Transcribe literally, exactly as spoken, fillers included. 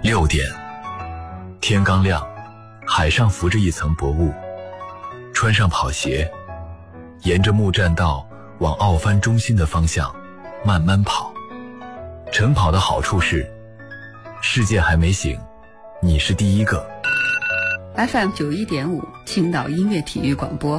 六点，天刚亮，海上浮着一层薄雾，穿上跑鞋，沿着木栈道往奥帆中心的方向慢慢跑。晨跑的好处是，世界还没醒，你是第一个。 F M 九一点五，青岛音乐体育广播。